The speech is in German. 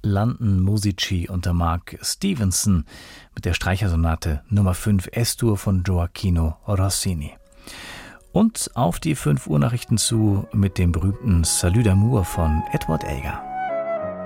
London Musici unter Mark Stevenson mit der Streichersonate Nummer 5 S-Dur von Gioacchino Rossini. Und auf die 5 Uhr Nachrichten zu mit dem berühmten Salut d'amour von Edward Elgar.